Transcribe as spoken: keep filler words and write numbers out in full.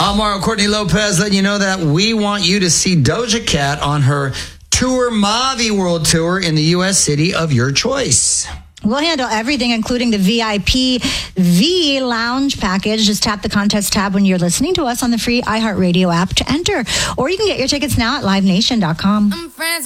Amaro Courtney Lopez letting you know that we want you to see Doja Cat on her Tour Mavi World Tour in the U S city of your choice. We'll handle everything, including the V I P V Lounge package. Just tap the contest tab when you're listening to us on the free iHeartRadio app to enter. Or you can get your tickets now at live nation dot com. I'm friends